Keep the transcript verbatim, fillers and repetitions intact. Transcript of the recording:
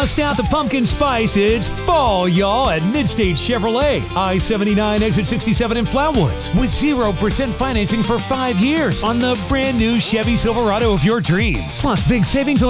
Bust out the pumpkin spice. It's fall, y'all, at Midstate Chevrolet. I seventy-nine, exit sixty-seven in Flatwoods. With zero percent financing for five years on the brand new Chevy Silverado of your dreams. Plus, big savings on